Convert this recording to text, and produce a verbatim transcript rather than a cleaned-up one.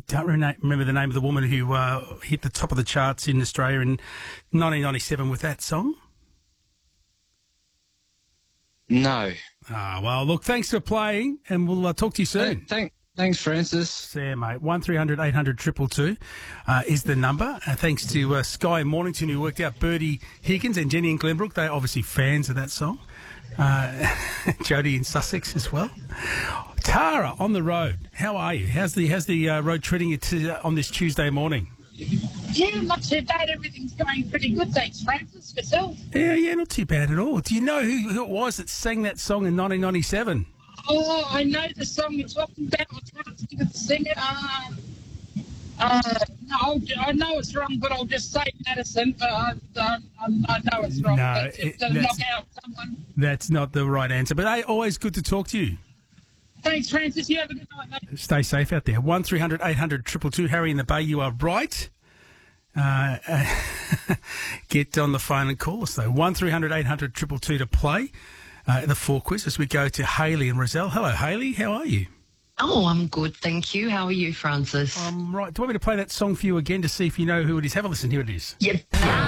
don't rena- remember the name of the woman who uh, hit the top of the charts in Australia in nineteen ninety-seven with that song? No. Ah, well, look, thanks for playing, and we'll uh, talk to you soon. Thank, thank, thanks, Francis. See you, mate. one three hundred eight hundred two two two uh, is the number. Uh, thanks to uh, Sky and Mornington, who worked out Bertie Higgins and Jenny in Glenbrook. They're obviously fans of that song. Uh, Jodie in Sussex as well. Tara on the road. How are you? How's the how's the uh, road treating you to, uh, on this Tuesday morning? Yeah, not too bad. Everything's going pretty good, thanks, Francis. Yourself? Yeah, yeah, not too bad at all. Do you know who, who it was that sang that song in nineteen ninety-seven? Oh, I know the song you're talking about. I'll try to think of the singer. Uh, uh, no, I'll, I know it's wrong, but I'll just say Madison. But I, I, I know it's wrong. No, but it- to that's- knock out someone. That's not the right answer. But hey, always good to talk to you. Thanks, Francis. You have a good night, mate. Stay safe out there. one three hundred eight hundred two two two. Harry in the Bay, you are right. Uh, uh, get on the phone and call us, though. one three hundred eight hundred two two two to play uh, the four quiz as we go to Hayley and Rozelle. Hello, Hayley. How are you? Oh, I'm good, thank you. How are you, Francis? Um, right. Do you want me to play that song for you again to see if you know who it is? Have a listen. Here it is. Yep.